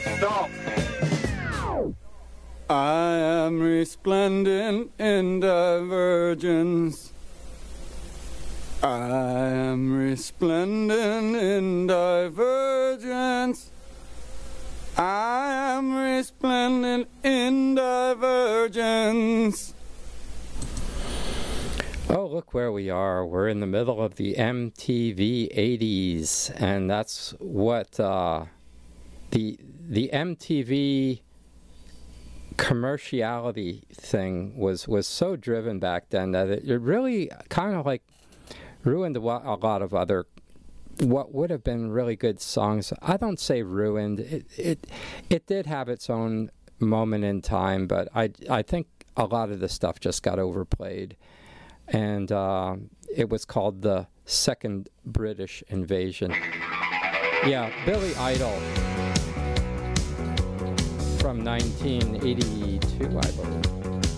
Stop. I am resplendent in divergence. I am resplendent in divergence. I am resplendent in divergence. Oh, look where we are. We're in the middle of the MTV 80s, and that's what the MTV commerciality thing was so driven back then that it really kind of like ruined a lot of other what would have been really good songs. I don't say ruined. It did have its own moment in time, but I think a lot of the stuff just got overplayed. And it was called the Second British Invasion. Yeah, Billy Idol from 1982, I believe.